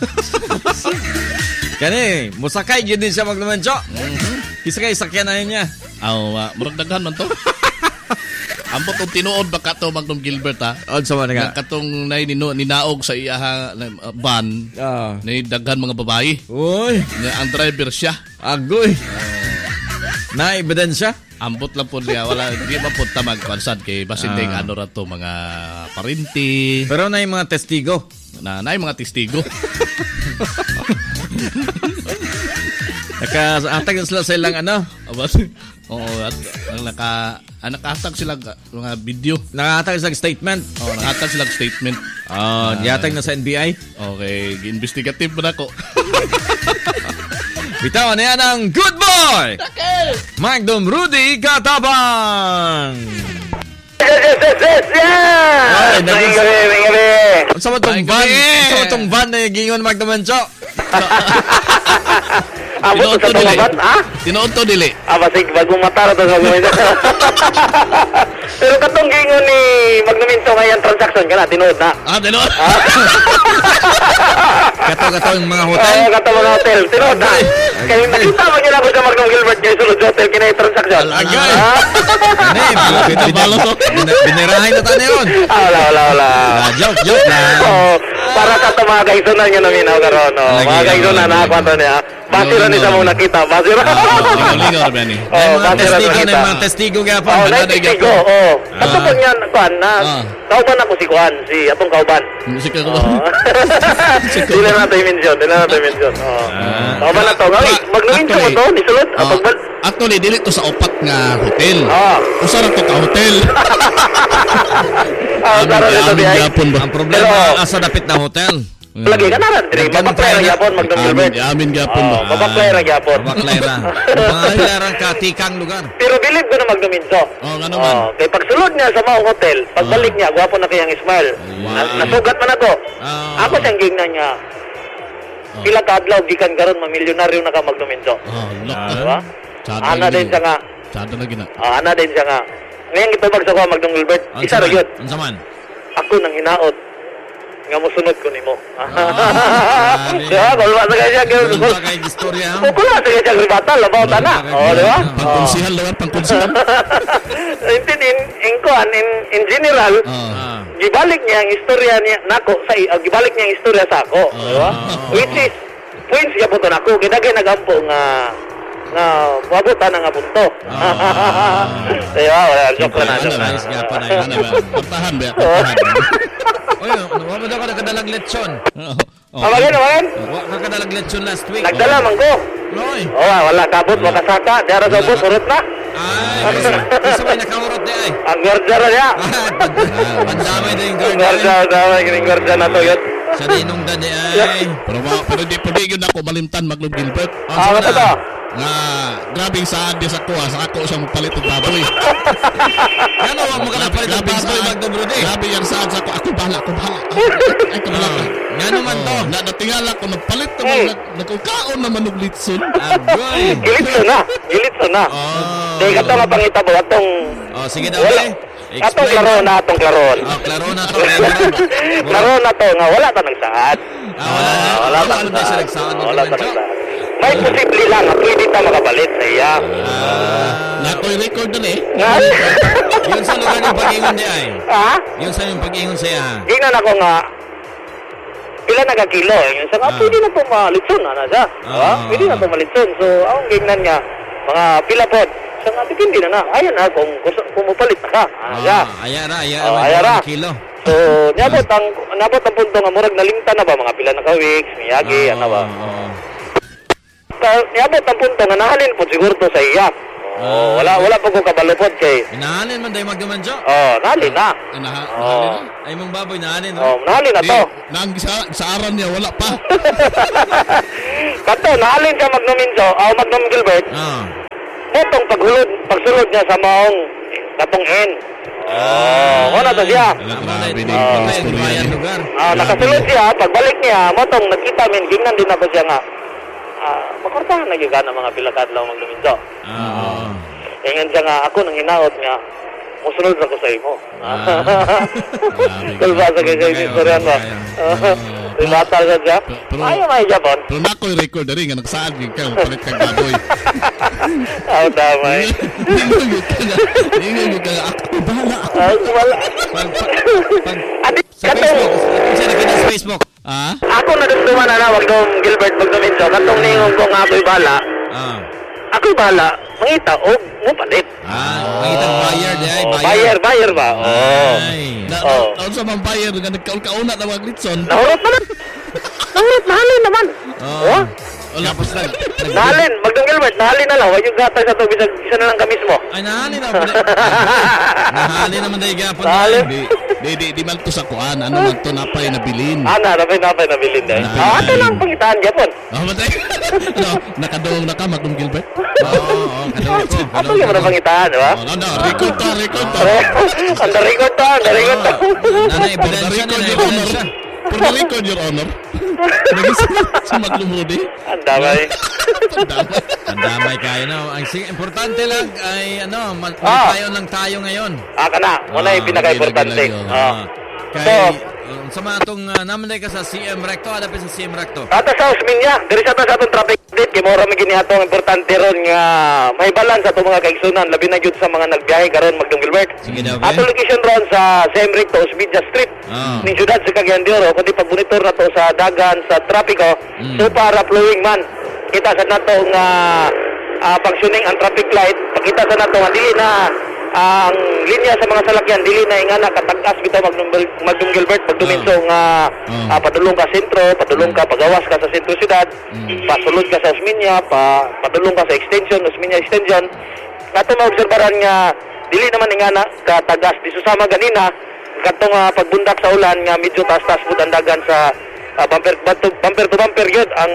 Kani, musakay gyud din siya maglumencho. Isa kay sakyan na niya. Murag daghan man to. Ambot ang tinuod baka to Magnum Gilbert ha. Sa man nga. Katong ninaog sa iya van. Ni daghan mga babae. Uy, ang driver siya. Agoy. Na ebidensya? Ambot lang po niya. Wala, di ba po magkonsad kay basin ding ano ra to mga parinti. Pero na yung mga testigo. Na yung mga testigo. Nakaatag sila sa ilang ano? At nakatag sila mga video. Nakatag sila statement. Nakatag sila statement. Yatag na sa NBI. Okay, investigative na ako. Bitawan na yan ang good boy! Okay. Magnum Rudy Katabang! Yes! Ang sama tong van na gingon Magnum Mancho. Abot sa tumaban, ha? Tinood to, dili. Basig, bagong matara to sa Magnuminto. Pero katong gingon ni Magnuminto ngayon transaction ka na, tinood na. Tinood? Kato yung mga hotel? Kato mga hotel, tinood na. Kaya nakita mo nyo na sa Magnum Gilbert kayo sulod sa hotel kinay transaction. Agay! Binirahin na tayo yun. Wala. Joke lang. Para sa ito mga kaisunan nyo namin ako karoon. Mga kaisunan na kwento niya. Basira ni sa mong nakita. Basira. Ligaw ba ni? Mga testigo nga po. Testigo. Kato po niyan, Kwan, kauban ako si Kwan, si atong kauban. Si kauban. Dila natin i-mention. Kauban na to. Magnuminto mo to, di sulod. Actually, dili to sa opat nga hotel. Usa ra to ka hotel. Ang problema, asa dapit na hotel. Lagi ka naran, babaklay ra gyapon Magnum Gilbert. Amin gyapon ba. Babaklay ra gyapon. Babaklay ra katikang lugar. Pero bilib ko na Magnuminto. Nga naman. Kay pagsulod niya sa maong hotel, pagbalik niya gwapo na kayang smile. Nasugat man ako. Ako siyang gingnan niya. Pila ka adlaw gikan karon mamilyonaryo na ka Magnuminto. Diba? Ana din siya nga. Sada na gina. Ana din siya nga. Ngayon itubag sa ko Magnum Gilbert. Isa ra gyud. Unsa man? Ako nang hinaot nga mosunod ko nimo. Diba? Kulwa sa kanya. Kulwa kay istorya. Kulwa sa kanya ribata. Labaw ta na. Diba? Pangkonsihal lang. Pangkonsihal. In general, gibalik niya ang istorya niya nako sa gibalik niya ang istorya sa ako. Diba? Which is, points niya po ito nako. Kinagay nagampo nga mabutan nga punto. Diba? Wala. Joke na. Nice nga pa na yun. Pagtahan ba? Oy, wala daw ka nakadalag lechon. Amagan. Wala ka kadalag lechon last week. Nagdala man ko. Noy. Wala kabot makasaka. Diara sa bus, urot na. Isa may nakahurot di ay. Ang gwardiya ra niya. Pandamay na yung guard. Gwardiya na to yun. Sa dinong dadi ay. Pero di yun ako malimtan Magnum Gilbert. Basta to. Grabing saan di sa kuha. Sa ako siyang palit ng baboy. Ano ang mga napalit ng baboy Magnum Rudy? Grabe yan saan sa ako. Ako bahala. Ay, kabala ka. Nga naman to. Natingala ko, nagpalit naman, nagkukaon naman ng litson. Agoy. Gilitso na. Di ka ito nga pangitabo. Sige daw eh. Atong klaro na. Klaro na to. Klaro na to nga wala ta nagsaad. Wala ta nagsaad. May posible lang na pwede ta makabalit sa iya. Nakoy record na eh. Yun sa lugar yung pag-ingon di ay. Yun sa yung pag-ingon siya. Gingnan ako nga, pila nagakilo. Yung sa nga, pwede na po malitson. Pwede na po malitson. So, ang gingnan nga, mga pila po. Sa nga, dipindi na. Ayan na, kung pumapalit na ka. Ayara. Kilo. So, nabot ang punto nga, murag nalimta na ba, mga pila na ka-weeks, miyagi, ano ba. Nabot ang punto nga, nahalin po siguro to sa iya. Wala po ko kabalupod kay. Nahalin man dahil magdumanjo? Nahalin na. Ay mong baboy, nahalin. Nahalin na to. Nang sa aran niya, wala pa. Kato, nahalin ka Magnuminto, Magnum Gilbert. Motong pagsulod niya sa maong katong N. Wala to siya. Nakasulod siya, pagbalik niya, motong nakita min, gingnan din ako siya nga. Makortahan na yung mga pilakadlaw Magnuminto. Ingan siya nga, ako nang hinaot niya, musunod ako sa imo. Kalbasa kayo sa istoryan ba? Batal sa siya. Ayaw may Japon. Pero nako yung record na rin nga nagsaad yung ka palit kang baboy. Aw damay. Hindi ka ako bahala. Wala. Adi Sa katong Facebook. Kasi nakita sa Facebook. Ah? ako nadumduman na wag dong Gilbert magduminso katong ningon ko nga ako'y bala. Ah. Ako'y bala. Mangita og mo palit. Nakita buyer di ay Buyer ba? Oh. Ay. Naon sa vampire nga nagkaul-kauna na mga glitson. Nahurot naman. Nahurot, nahalin naman. Oh. Tapos Nahalin, magdong Gilbert, nahalin na lang. Huwag yung gatay sa tubig, isa na lang kamis mo. Ay, nahali na. Nahali naman dahil gapon. Nahalin. Di man to sa kuan. Ano man to napay nabilin. Napay nabilin dahil. Ato lang pangitaan, Japon. Matay. Nakadoong na ka, Magdong Gilbert. Oo, kadawin ko. Ato yung mga pangitaan, di ba? Record to. Ang darikot to. Nanay, ebidensya na ebidensya. For the record, Your Honor. Sa Maglumudi. Ang damay. Ang damay kayo na. Ang importante lang ay tayo lang tayo ngayon. Kana, muna yung pinaka-importante. Kay sa mga itong namanday ka sa CM Recto, adapin sa CM Recto. Ata sa Osminya, diri sa atong traffic update, kay mora may ginihatong importante ron nga may balance sa itong mga kaigsunan, labi na yun sa mga nagbiyahe karon Magdong Gilbert. Sige daw, Ato location ron sa CM Recto, Osminya Street, ning syudad sa Cagayan de Oro, kundi pag-monitor na to sa dagan, sa trapiko, so para flowing man. Kita sa nato nga functioning ang traffic light, pakita sa nato nga dili na ang linya sa mga salakyan dili na ingana katag-as bitaw Magdong Gilbert pagduminso nga padulong ka sentro, padulong ka pagawas ka sa sentro syudad, pasulod ka sa Osminya, padulong ka sa extension, Osminya extension. Nato maobserbaran nga dili naman ingana katag-as di susama ganina katong pagbundak sa ulan nga medyo taas-taas pud ang dagan sa bumper to bumper yun ang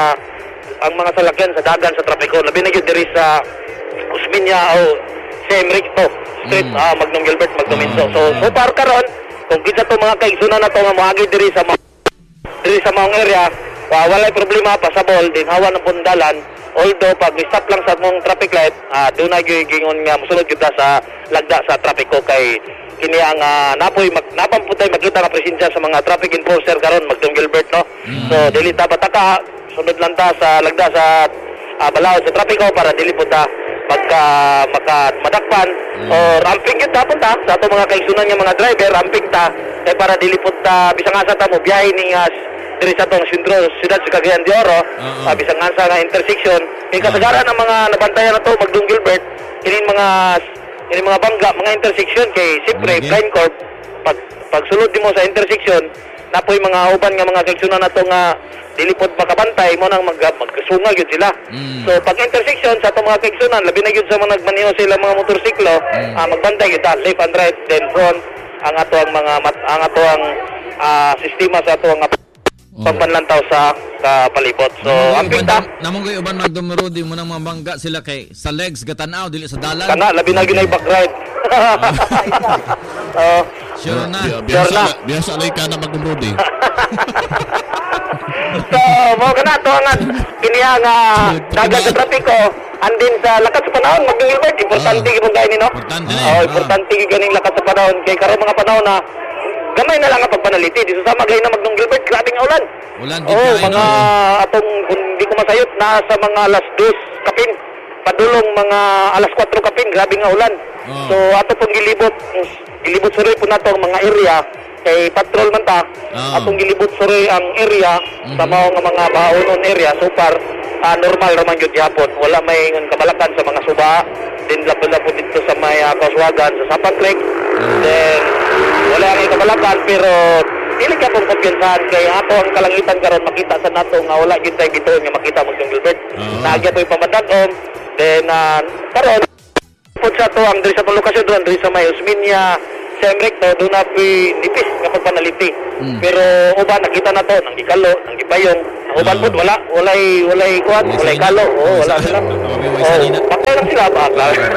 mga salakyan sa dagan sa trapiko labi na yun diri sa Osminya o CM Recto Street, Magdong Gilbert, Magduminso. So far karon, kung kita to mga kaigsunan na to nga moagi diri sa maong area, walay problema pasabol din hawa ng pundalan. Although pag stop lang sa mong traffic light, doon na gingon nga mosulod gyud sa lagda sa trapiko kay kini ang napamputay makita nga presensya sa mga traffic enforcer karon Magdong Gilbert no. So dili ta bataka, sunod lang ta sa lagda sa balaod sa trapiko para dili po ta madakpan o ramping yun tapon ta sa ato mga kaigsunan nga mga driver ramping ta kay para dilipot ta bisang asa ta mo biyahe ni diri sa tong sentro syudad sa Cagayan de Oro bisang asa nga intersection kay kasagaran ng mga nabantayan na to Magdong Gilbert kining mga bangga mga intersection kay siyempre blind corp pagsulod mo sa intersection napoy mga uban nga mga kaigsunan na to nga dilipod makabantay mo nang magkasunga yun sila. So pag intersection sa itong mga kaigsunan, labi na yun sa mga nagmaniho sila mga motorsiklo, magbantay yun left and right, then front ang ato ang sistema sa ato ang pagpanlantaw sa palibot. So amping ta. Namong kay uban magdumurodi mo nang mga bangga sila kay sa legs gatanaw dili sa dalan. Kana labi na ginay back right. Sure na. Biasa lay ka na magdumurodi. So, mo kana to nga kiniya nga dagat sa trapiko andin sa lakat sa panahon Magdong Gilbert importante gyud kay nino. Importante gyud ganing lakat sa panahon kay karon mga panahon na gamay na lang ang pagpanaliti di susama gay na Magdong Gilbert grabe nga ulan. Mga atong kung di ko masayot na sa mga alas 2 kapin padulong mga alas 4 kapin grabe nga ulan. So ato pong gilibot suroy po nato ang mga area kay patrol man ta atong gilibot suroy ang area sa mga baonon area so far normal naman yun yapon wala may kabalakan sa mga suba din labo-labo dito sa may Kaswagan sa Sapat Lake then wala ang kabalakan pero dili ka pong kumpiyansahan kay ato ang kalangitan karon makita sa nato nga wala gyud tay bituon nga makita mo Magdong Gilbert naagya to'y pamadag-on then karon pud sa to ang diri sa lokasyon doon diri sa may Osminya CM Recto doon na nipis nga pagpanaliti. Pero uban nakita na to nang gikalo, nang gibayong. Uban pud walay kuan, walay kalo. Wala sila. Patay lang sila ba?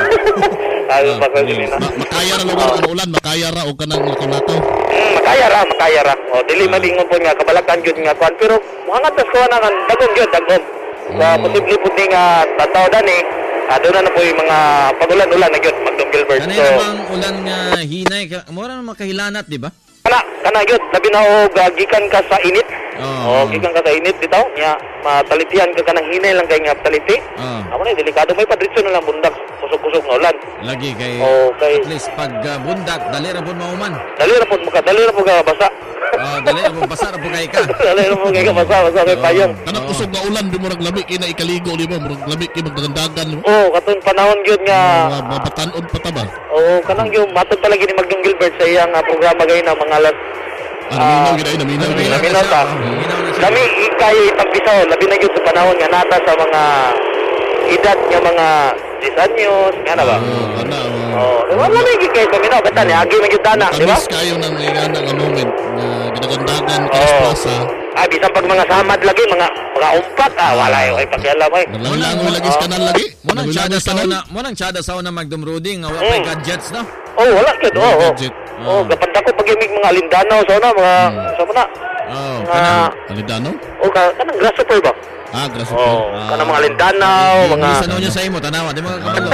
Makaya ra lugar ang ulan, makaya ra og kanang nato. Makaya ra. Dili malingon po nga kabalakan gyud nga kuan pero muhangat tas kuan nga dagom gyud dagom. Posible pud nga tataw dani. Doon na po yung mga pag-ulan-ulan na yun, Magdong Gilbert. Kanina namang ulan nga hinay, mura na makahilanat, di ba? Kana gyud labi na og gikan ka sa init. Gikan ka sa init bitaw nya matalitian ka kanang hinay lang kay nga taliti. Amo na delikado may padritso na lang bundak kusog-kusog nga ulan. Lagi kay at least pag bundak dali ra pud mauman. Dali ra pud ka basa. Dali ra pud basa ra pud kay ka. Dali ra pud kay ka basa kay payong. Kanang kusog nga ulan di mo naglabi kay na ikaligo di mo naglabi kay magdagandagan. Katon panahon gyud nga mabatanon pa ta ba? Kanang yung matod palagi ni Magdong Gilbert sa iyang programa gay na mga alas naminaw ta. Kami ikay pagbisaw labi na gyud sa panahon nga nata sa mga edad nga mga 10 anyos nga na ba? Wala na ikay paminaw basta ni agi man gyud tana, di ba? Tamis kayo nang ingana nga moment nga ginagandagan plaza. Bisan pag mga samad lagi mga umpat wala ay pakialam ay. Langoy lagi sa kanal lagi. Mo nang tsada sa una Magdumrudi nga wa pay gadgets no. Wala gyud. Kapag ako pag-imig mga alindanaw sa una mga sa una. Alindanaw? Kanang grasshopper ba? Grasshopper. Kanang mga alindanaw, mga Isano niya sa imo tanawa, di mo kabalo.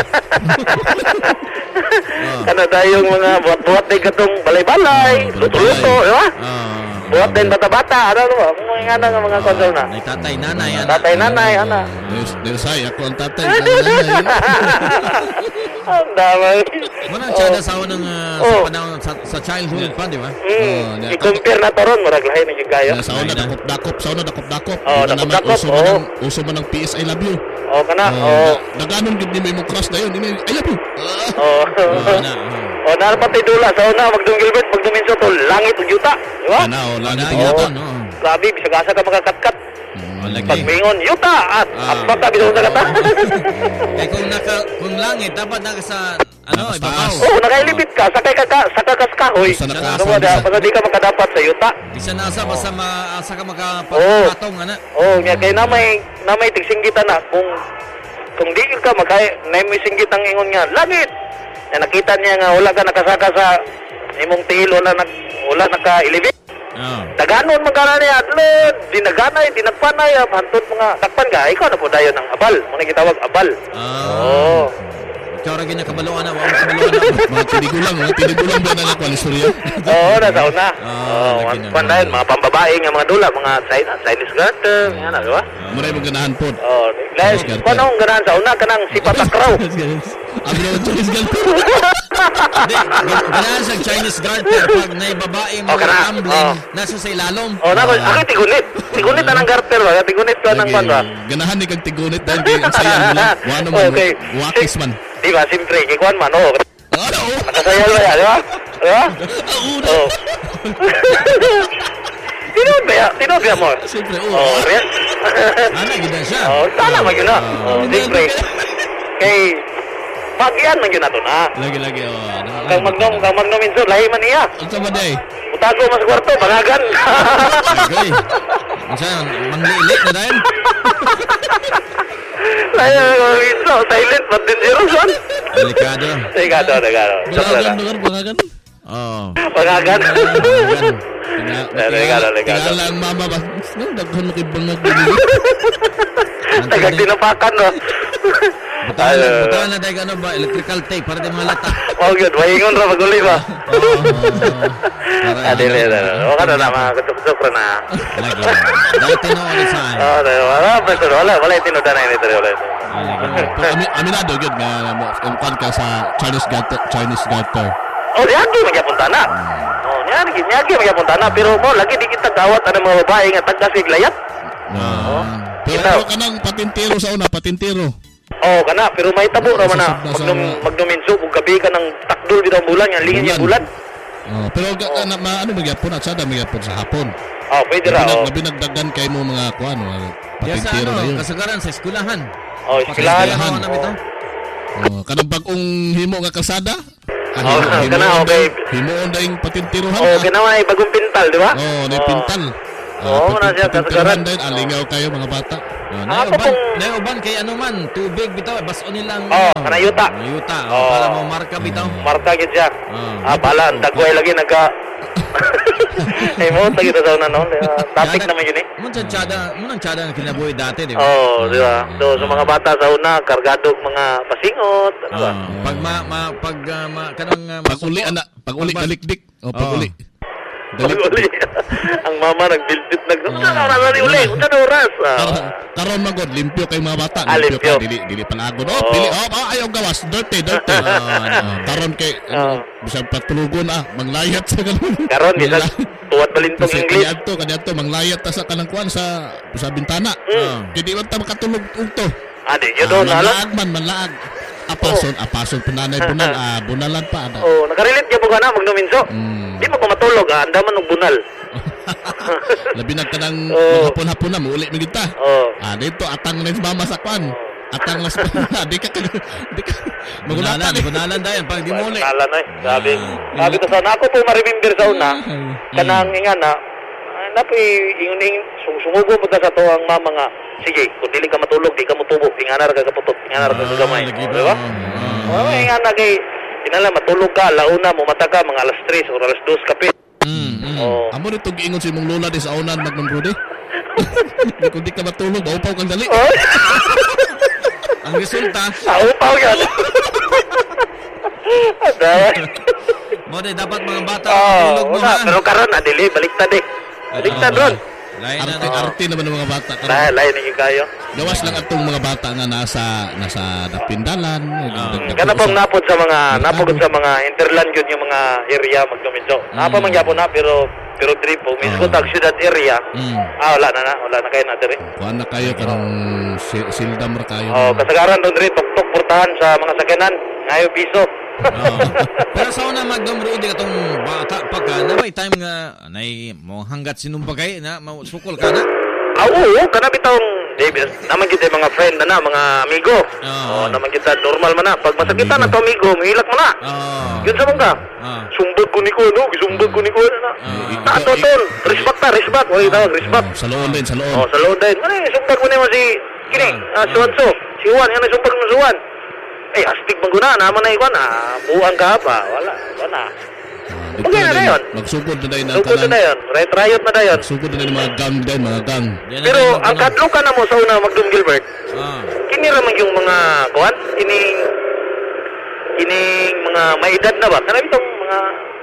Kana tayong mga buhat-buhat din katong balay-balay, luto-luto, di ba? Buhat din bata-bata, ano ba? Mga nga mga konsol na. Tatay, nanay, ana. Tatay, nanay, ana. Deusay, ako ang tatay. Ang damay. Manang tsada sa unang sa panahon sa childhood pa, di ba? I-compare na to ron, marag lahi na yung kayo. Sa una, dakop. Dakop. Uso man ng PS I love you. Kana. Naganon gid ni mo crush na yun. I love you. Narapatay dula sa una, Magdong Gilbert, Magduminso to, langit o yuta. Di ba? Langit o yuta. Grabe, bisag-asa ka makakatkat. Pagmingon, yuta! At baka bisag sa kata. Kung langit, dapat naka sa, ibabaw. Nakailibit ka, sakay ka sa kahoy. Basta di ka makadapat sa yuta. Di siya nasa, basta maasa ka makapatong, Kaya na may tigsinggitan na, kung di ka na may singgit ang ingon nga, langit! Na nakita niya nga wala ka nakasaka sa imong tiil wala nakailibit. Daganon magana niya dinaganay dinagpanay hantod mga takpan ka ikaw na po dayon ng abal mo gitawag abal. Ikaw ra ginakabaluan na mga tinigulang ba na kwalistorya? Na sa una. Pandayon mga pambabae nga mga dula mga Chinese garter nga na di ba? Muray mo ganahan po. Guys, panong ganahan sa una kanang sipatakraw. Chinese garter. Ganahan sa Chinese garter pag naibabae mga gambling nasa sa ilalom. Ako tigunit na ng garter ba? Tigunit ka ng panwa. Ganahan ni kag tigunit dahil kay ang sayang mo lang. Wano man wakis man. Di ba, siyempre, kikuan man, nakasayal ba yan, di ba? Tinood ba mo? Siyempre, Ana, gina siya. Sana man yun na. Siyempre, kay, pag-iyan man yun na to na. Lagi, Kang Magnom Inso, lahi man niya. Ang sama day. Utago mas kwarto, bangagan. Okay. Saan, manglilit na dahil? Inso, silent, but dangerous one. Delikado. Bangagan. Bangagan. Tingala ang mama ba? Daghan mo kay bangag. Tagag tinapakan, no? Butahan na dahil ba? Electrical tape para di mga lata. Good. Mahingon ra maguli ba? Adili. Wala na mga kutuk-kutuk na. Lagi. Dahil tinuulit saan. Wala tinudanay nito. Aminado yun nga umpan ka sa Chinese garter. Niyagi magyapunta na. Niyagi magyapunta na. Pero mo, lagi di kita gawat ang mga babae nga tagkasig layat. Pero ka ng patintero sa una, patintero. Kana. Pero may tabo raman na. Magnuminso, kung gabi ka ng takdol bitang bulan, yan lingin yung bulan. Pero ano magyapon at sada magyapon sa hapon. Pwede ra. Binagdagan kayo mo mga kuan, patintero na yun. Kasagaran sa eskulahan. Eskulahan. Kanang bagong himo nga kalsada? Kana, okay. Himoon na yung patintiruhan. Ganawa na yung bagong pintal, di ba? Na yung pintal. Na siya kasagaran. Alingaw kayo mga bata. Naiuban kay ano man, tubig bitaw, baso nilang. Kana yuta. Para mo marka bitaw. Marka gid siya. Bala, dagway lagi ay mo tagi ta sa una no. Topic naman yun eh. Munang tsada na kinabuhi dati, di ba? Di ba? So sa mga bata sa una, kargado mga pasingot, ano ba? Pag kanang pag uli kalikdik. Pag uli. Uli. Ang mama nagbilbit unsa na oras ni uli? Unsa na oras? Karon man god limpyo kay mga bata, limpyo. ka dili palagod. Ayaw gawas, dirty. Karon kay bisag patulugon manglayat sa ganun. Karon bisag tuwad balintong English. Kaniadto manglayat ta sa kanang kuan sa bintana. Kay di man ta makatulog ugto. Adi yun doon manlaag. Apason pananay bunalan pa ana. Nakarelate gyud ko na magnuminso. Di pa ko matulog, andaman og bunal. Labi na kanang hapon-hapon na muuli mi kita. Dito atang na mama sa kwan. Atang las di ka bunalan dayon pag di muli. Bunalan sabi ko sa ako po ma-remember sa una. Kanang ingana ingon sumugo po sa to ang mama nga. Sige, kung dili ka matulog, di ka mutubo, tinganar ka kaputot, tinganar ka gamay. Di ba? Ingana kay kinala matulog ka, launa mo mata ka mga alas 3 o alas 2 kape. Amo nito giingon si mong lola di sa unan magnombrode. Kung di ka matulog, maupaw kang dali. Ang resulta, upaw yan. mo dapat mga bata matulog mo ha. Pero karon adili baliktad Baliktad ron. Arte naman ng mga bata. Lain ni kayo. Gawas lang atong mga bata nga nasa napindalan. Kana pong napod sa mga interland yun yung mga area magdumidyo. Napa man gyapon na pero tripo mismo tag syudad area. Wala na kayo na diri. Kuan na kayo karong sildam ra kayo. Kasagaran don diri tok portahan sa mga sakyanan. Ngayo piso. Pero sa una magdumro di katong bata pagka na may time nga nay mo hanggat sinumpagay na sukol ka na. Oo, kana bitong naman kita mga friend na mga amigo. Naman kita normal man na. Pag masakitan na to amigo, mahilak mo na. Yun sa mga. Sumbag ko ni ko, no? Sumbag ko ni ko na. Tol. Respect. Wala tawag, respect. Sa loon din. Sa loon din. Ano yung sumbag mo niya si Kini, Suwanso. Si Juan, yan ang sumbag ng Juan. Astig bang guna, naman na iwan, buang ka pa. Wala. Okay na yun. Magsugod na yun. Sugod na yun. Riot na yun. Sugod na yun mga gang. Pero ang kadlukan na mo sa una, Magdum Gilbert, kiniraman yung mga kuwan, ining mga may edad na ba? Kanami itong mga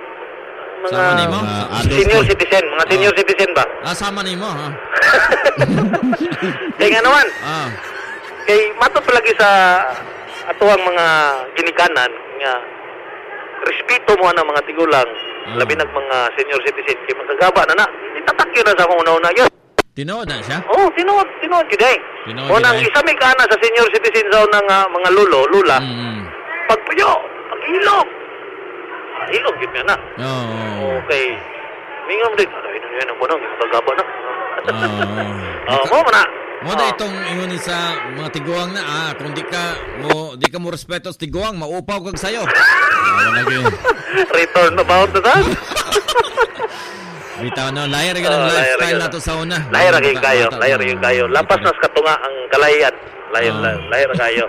senior citizen ba? Sama ni mo, ha? Kaya nga naman. Kay mato palagi sa atuang mga ginikanan nga respeto mo na mga tigulang, labi nag mga senior citizen kay magagaba na itatakyo na sa akong una-una yun. Tinood na siya? Tinood kiday. Unang isa may kana sa senior citizen sa unang mga lula, pagpuyo, pag-ilog. Ilog yun na. Okay. Mingon mo din, yan ang bunang, magagaba na. Mo na. Mo na itong ingon sa mga tiguang na kung di ka mo respeto sa tiguang, maupaw kag sayo. Return na bound na tan. Bitaw na layer ka ng lifestyle nato sa una. Layer kayo. Lapas nas katunga ang kalayan. Layer kayo.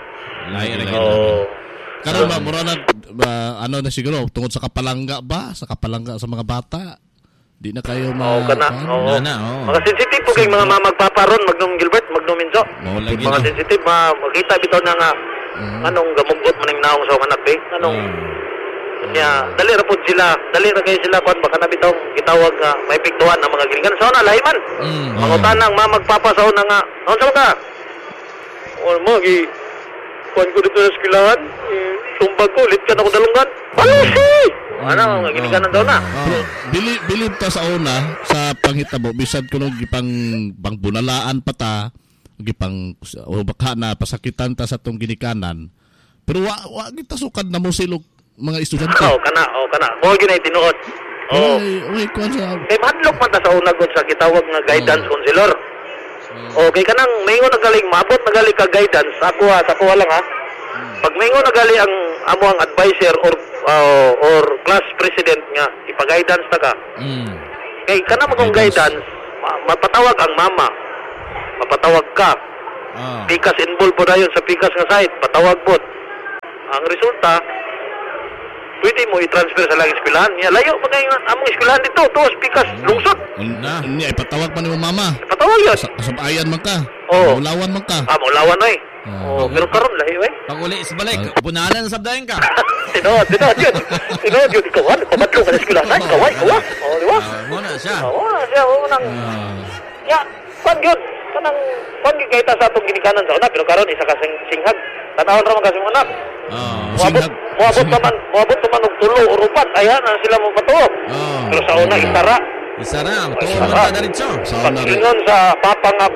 Karon ba mura na na siguro tungod sa kapalangga sa mga bata. Di na kayo mga sensitive po kay mga magpaparon Magdum Gilbert, Magdum Minso. Mga sensitive, makita bitaw na nga anong gamugot maning naong sa anak anong dali ra kayo sila kuan baka na bitaw gitawag nga may piktuan ang mga gilingan sa una lahi man. Mangutan nang magpapa sa una nga. Unsa ka? Mo gi kuan ko dito sa eskwelahan. Sumbag ko ulit ka na ko dalungan. Ano, ginikanan daw na. Bilib ta sa una sa panghitabo bisad kuno gipang bangbunalaan pa ta, gipang baka na pasakitan ta sa tong ginikanan. Pero wa kita sukad na mo silog mga estudyante. Kana. Mo ginay tinuod. Kuan sa. Kay madlok man ta sa una gud sa gitawag nga guidance counselor. Okay kanang maingon nagaling maabot nagali ka guidance. Ako lang ha. Pag maingon nagali ang amo ang advisor or class president nga ipa-guidance ta ka. Kay kana magong guidance, mapatawag ang mama. Mapatawag ka. Pikas involved po dayon sa pikas nga site, patawag po. Ang resulta, pwede mo i-transfer sa lang eskwelahan. Layo pa kayo among eskwelahan dito, tuos pikas lungsod. Ay patawag pa ni mo mama. Patawag yun. Kasabayan man ka. Oo. Mulawan man ka. Mulawan oy. Pero karon lahi we. Pag uli sa balik, bunalan sa sabdayan ka. Tinod yun. Ikaw, pabatlo ka na eskwelahan. Kaway. Di ba? Muna siya. Siya, nang... Ya, pan yun. Kanang, pan yun kahit sa atong ginikanan sa una. Pero karon isa ka singhag. Tanahon raman kasi mga anak. Muabot naman og 3 o 4. Ayan, sila mo patuo. Pero sa una, Isara, tuwa man ta diretso. Paglingon sa papangap.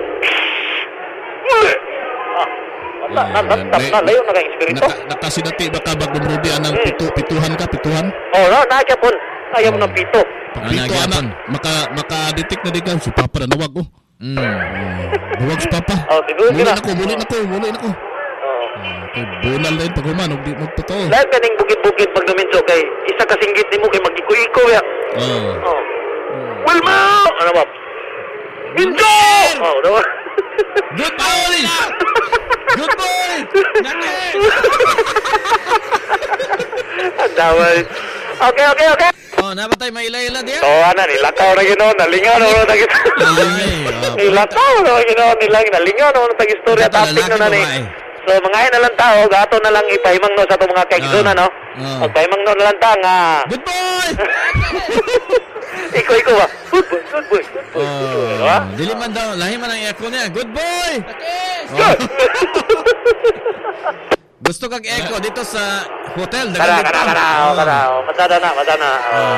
Layo na kay espiritu. Nakasidati ba ka bagong Rudy anang pituhan? Naakya pon. Ayaw mo ng pito. Pito anak, maka-detect na di ka. Si Papa na nawag ko. Nawag si Papa. Muli na ko. Okay, bunal na yun pag humanog, di magtotoo. Lahat kaning bukid-bukid pag naminso kay isa kasinggit ni mo kay mag-iko-iko ya. Wilma! Ano ba? Bingo! Diba? Good boy! Good boy! Nakit! Ang dawal. Okay. Napatay may ila-ila diya? Nilakaw na ginoon. Nalingaw na tag Nilakaw na ginoon nilang. Nalingaw na tag-istorya. Topic na ni. So, mga na lang tao, gato na lang ipahimang no sa itong mga kaigsunan, no? Pahimang no na lang ta nga. Good boy! Iko ba? Good boy. Dili man daw, lahi man ang echo niya. Good boy! Gusto kag echo dito sa hotel. Kada. Masada na.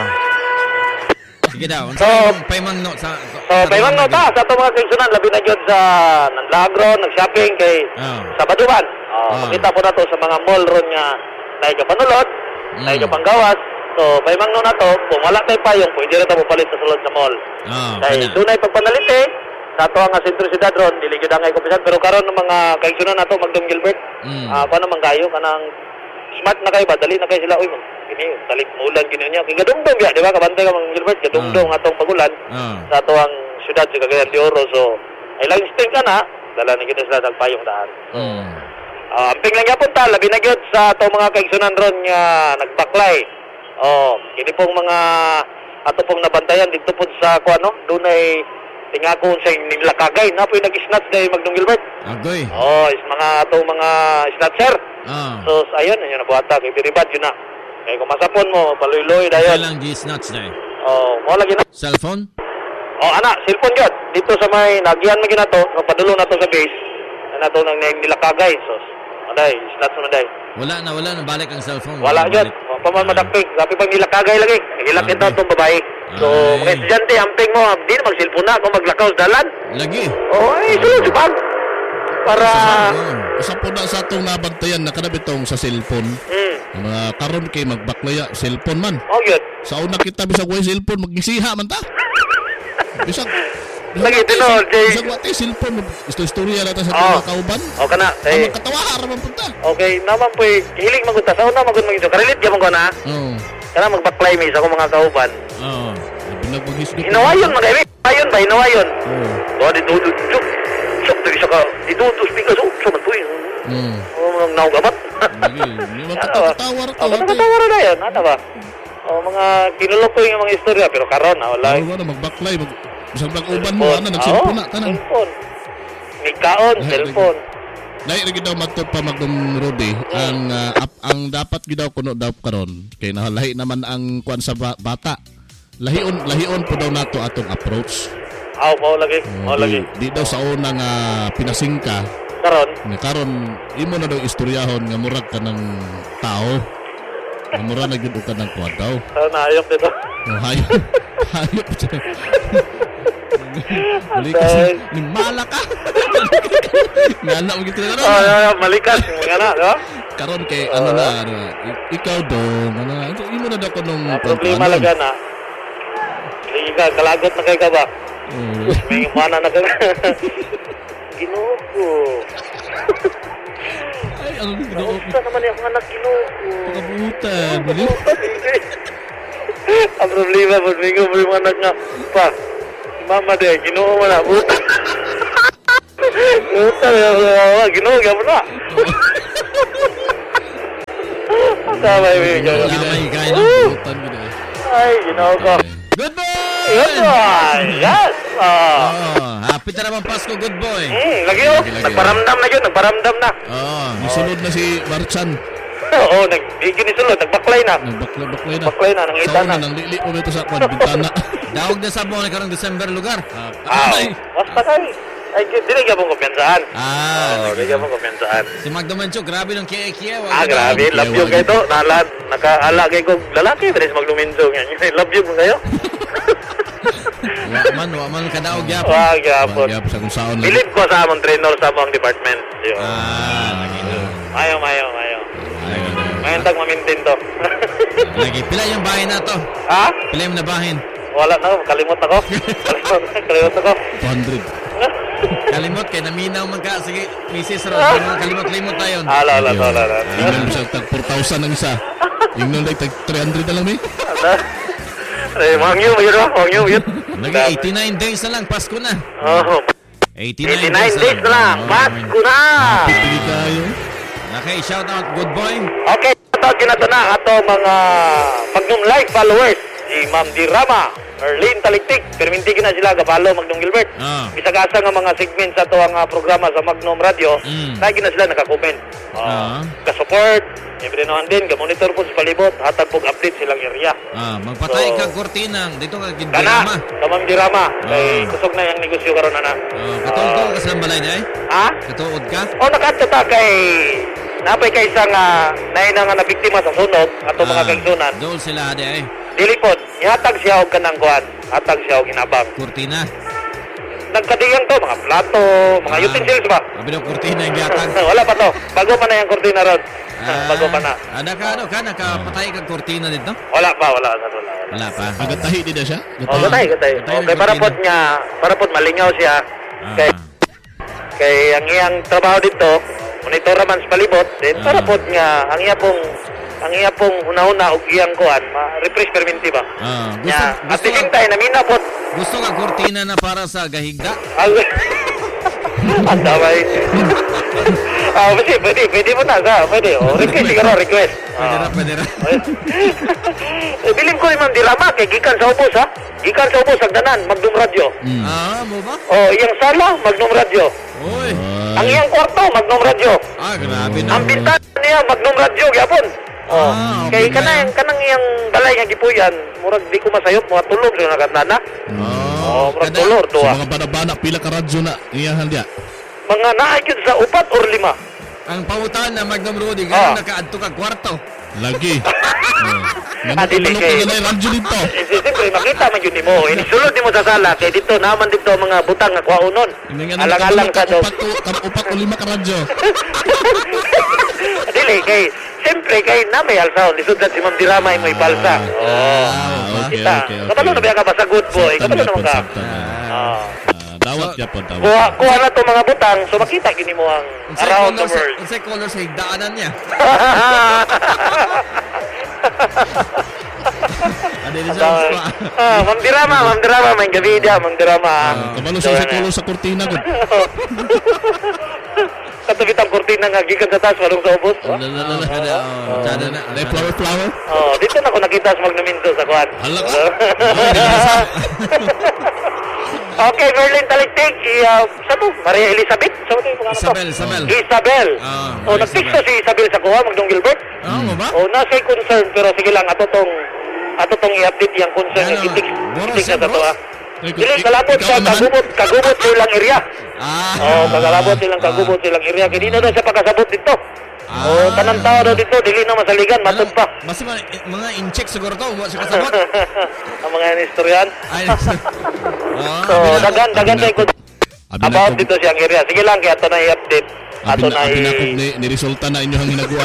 Sige daw. So, pahimang no sa... pahimang no ta sa itong mga kaigsunan. Labi na yun sa Nanlagro, nag-shopping kay sa Baduban. Makita po na to sa mga mall ron nga tayo ka panulot, tayo ka panggawas. So, pahimang no na to, kung wala tayo payong, pwede rin tayo palit sa sulod sa mall. Kaya dunay pagpanalite, sa ito ang sentrosidad ron, diligid ang ay kumpisan. Pero karon ng mga kaigsunan na to, Magdong Gilbert, paano man kayo, kanang smart na kayo ba? Dali na kayo sila, talit mulan gino niya. Kaya gadungdong ya, di ba? Kabantay ka mga Gilbert, gadungdong atong pagulan sa ito ang syudad sa Cagayan de Oro. So, ay lang instinct ka na, dala na kita sila nagpayong daan. Amping lang yapon ta, labi na gyud sa itong mga kaigsunan ron nga nagbaklay. Kini pong mga ato pong nabantayan dito po sa kuano, dunay tingako sa nilakagay na po nag-snatch dai Magdong Gilbert. Agoy. Is mga ato mga snatcher. So ayun, yun na buhata kay biribad yun na. Kaya kung masapon mo, paluloy dayon. Kaya lang gi-snatch dai. Mo lagi na. Cellphone? Cellphone gyud. Dito sa may nagyan mo ginato, padulong nato sa base. Nato nang nilakagay. So aday, snatch mo day. Wala na balik ang cellphone. Wala gyud. Paman madakpig. Tapi pag nilakagay lagi. Nilakit na itong babae. So, mga estudyante, amping mo, di na mag-cellphone na kung maglakaw sa dalan. Lagi. Sulod sa bag. Para... Usa po na sa itong nabantayan, nakanabitong sa cellphone. Mga karon kay magbaklaya, cellphone man. Good. Sa una kita, bisag way cellphone, magisiha man ta. Bisag... Lagi tinod, Jay. Bisag wate, cellphone, istorya na ta sa mga kauban. Kana. Magkatawa, raman punta. Okay, naman po, hiling magunta. Sa una, magun mag-ito. Karilit ka mong ko na. Kana magbaklay mi sa akong mga kauban. Hinawayon magaymi. Hinawayon. Dito isa ka. Dito speaker so man po yun. Naugamat. Matatawa na yan. Nata ba? Mga kinulok ko yung mga istorya. Pero karon wala. Magbaklay. Bisag mag-uban mo, nag-cellphone na. Cellphone. May kaon, cellphone. Dahil rin daw matod pa Magdong Rudy, ang dapat gidaw kuno daw karon kay nahalahi naman ang kuan sa bata. Lahion po daw nato atong approach. Mao lagi. Di daw sa una nga pinasingka. Karon imo na daw istoryahon nga murag ka ng tao. Nga murag na gyud ka ng kuan daw. Hayop dito. Hayop. Balik kasi nimala ka. Ngana mo gitu na. Malikas mga na, no? Karon kay ikaw dong, imo na daw kunong problema laga na. Ika kalagot na kay ka ba? May mana na ka. Ginoo ko. Ay, ang ginoo ko. Sa naman yung anak ginoo ko. Pagkabutan, bali. Ang problema po, may mga anak nga pa. Mama de, ginoo mo na, buta. Buta, ginoo mo na. Damay kayo ng butan. Ay, ginoo ko. Good boy! Good boy! Yes! Happy na naman Pasko, good boy. Lagi oh. Nagparamdam na yun, nagparamdam na. Nisulod na si Marchan. Oo, ginisulod, nagbaklay na. Nagbaklay na. Baklay na, nangita Sa na. una, nang lili po ito sa kwan, bintana. Daog na sa mo, karong December lugar. Basta kay. Ay, dili ka mong kumpiyansaan. Dili ka mong kumpiyansaan. Si Magdo Mancho, grabe ng kiya-kiya. Grabe, love you kayo to. Nakaala kayo kong lalaki, pero si Magdo Mancho. Love you mo kayo. Wa man kadaog yapon. Gyapon. Magyapon sa kung saan lang. Bilib ko sa among trainer sa among department. Lagi na. Mayo. Ngayon tag mamintin to. Lagi, pila yung bahin na to? Ha? Pila yung nabahin? Wala na, kalimot ako. Kalimot ako. 200. Kalimot, kay naminaw man ka. Sige, Mrs. Rod, kalimot-limot na yun. Ala. Ingnon siya tag 4,000 ang isa. Ingnon like tag 300 na lang may. Mangyo yun. Lagi, 89 days na lang, Pasko na. 89 days na lang, Pasko na. Pili kayo. Okay, shout out, good boy. Okay, shout out kinato na ato mga Magnum Live followers. Si Ma'am Dirama, Erlene Taliktik, permintigin na sila kapalo Magnum Gilbert. Bisag-asa nga mga segment sa tuwang programa sa Magnum Radio, lagi na sila nakakomment. Ka-support, every now and then, ka-monitor po sa palibot, hatag pong update silang area. Magpatay ka kortina, dito ka Kana, Dirama. ka Ma'am Dirama, kay kusog na yung negosyo karon na. Katuod ka sa balay na eh? Ha? Katuod ka? Nakatata kay napay kay isang naina nga nabiktima sa sunog ato mga kaigsunan. Doon sila ade eh. Dili pod, ihatag siya og kanang kuan, hatag siya og hinabang. Kortina. Nagkadiyang to mga plato, mga utensils ba? Abi daw kortina yung gihatag. Wala pa to. Bago pa na yung kortina ron. Bago pa na. Ada ka nakapatay ka kortina dito? Wala pa. Wala pa. Agatahi din na siya. Gatay. Okay, para pod malingaw siya. Kay ang iyang trabaho dito, monitor man sa palibot, then para pod nga ang iya pong una-una og iyang kuan, ma-refresh perminti ba? At the same time, namina pod. Gusto ka kortina na para sa gahigda? Ang damay. Pwede mo na sa, pwede. Request siguro, request. Pwede ra. Bilib ko ni Ma'am Dirama, kay gikan sa ubos ha. Gikan sa ubos, Sagdanan, Magnum Radio. Mo ba? Iyang sala, Magnum Radio. Oy. Ang iyang kwarto, Magnum Radio. Grabe na. Ang bintana niya, Magnum Radio, gyapon. Kay kanang iyang balay nga gipuyan, murag di ko masayop, mga tulog sa nakatana. Murag tulor, Sa tuwa. mga bana-bana, pila ka radyo na. Iyahan dia. Mga naayod sa 4 or 5. Ang pangutan na Magnum Rudy, gano'n nakaadto ka kwarto. Lagi. Dili Ganun kay. ka na yung radyo dito. Siyempre, makita man yun mo. Inisulod mo sa sala, kay dito naman dito ang mga butang nga kwaunon. Alang-alang ka daw. Upat o 5 ka radyo. Dili, kay, siyempre, kay na may alsaon. Lisod si Ma'am Dirama yung may balsa. Kita. Kapalo na ba ka ba sa good boy? Kapalo naman ka. Dawat ka po, dawat. Kuha na itong mga butang, so makita gini mo ang around the world. Unsay color sa higdaanan niya? Ade ni Jones pa. Ma'am Dirama, may gabi dia, Ma'am Dirama. Kabalo sa kulo sa kortina gud. Katubit ang kortina nga gikan sa taas, walong sa ubos. Sada na. May flower. Dito na ako nakita sa Magnaminto sa kuhan. Hala ka. Okay, Merlin Taliktik, sa to, Maria Elizabeth, sa to yung pangalan to? Isabel. Nagtikso si Isabel sa kuha, Magnum Gilbert. Mo ba? Nasa'y concern, pero sige lang, ato tong i-update yung concern. Itik na sa to, ha? Dili, kalabot sa kagubot silang area. Kagalabot silang area. Kaya di na daw siya pagkasabot dito. Tanang tao daw dito, dili na masaligan, matod pa. Basta mga in-check siguro to, huwag siya kasabot. Ang mga historian. So, dagan tayo about dito siyang area. Sige lang, kaya ito na i-update. Ato na ni-resulta na inyong hinaguan.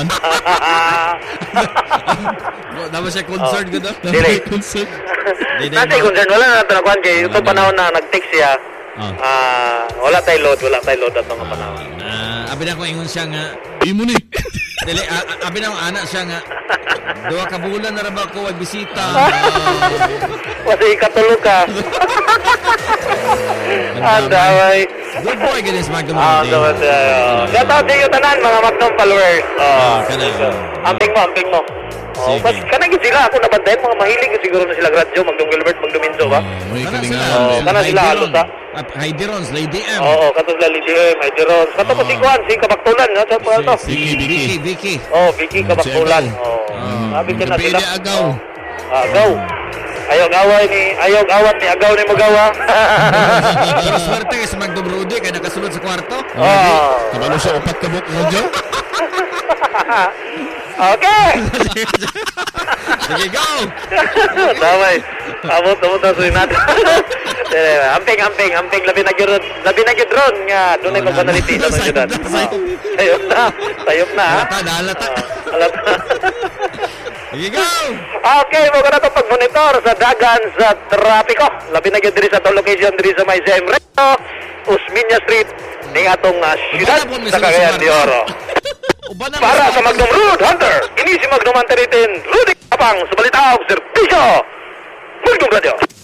Dapat siya concerned ko daw. Dili. Nasa concern, wala na nakuhan kayo. Ito panahon na nag-text siya. Wala tayo load at mga panahon. Abi na ko ingon siya nga. Imo ni. Dili, abi na ko anak siya nga. 2 ka bulan na ra ba ko bisita. Kasi ikatulog ka. Andaway. Good boy, guys, Magnum. Shout out sa iyo tanan, mga Magnum followers. Amping mo. Oh, bas kanang gid sila ako nabantayan mga mahilig gid siguro na sila Gradyo, Magdong Gilbert, Magdong Minso ba? May Kana kalinga. sila. kana sila halos ha. At Heidi Rons, Lady M. Oo, kato sila Lady M, Heidi Rons. Kato pa si Kwan, si Kabaktulan, no? Sa to. Vicky. Oh, Vicky Kabaktulan. Si Oh. Sabi ka na Kapili sila. agaw. Agaw. Ayog awat ni Agaw ni Magawa. Pero swerte kay sa Magdong Rudy kay nakasulod sa kwarto. Oh. Kabalo sa upat ka buk Rodyo. Okay. Sige, go! Damay. Abot na sa natin. Amping labi na gyud ron nga dunay pagpanaliti na gyud. Sayop na. Halata. Sige, go! Okay, mo kana to pag-monitor sa dagan sa trapiko. Labi na gyud diri sa to location diri sa May Reto, Usminya Street ning atong siyudad sa Cagayan de Oro. Para sa Magdong Road Hunter, ini si Magdong Manteritin, Rudy Kapang sa Balitaw, Servisyo, Magdong Radio.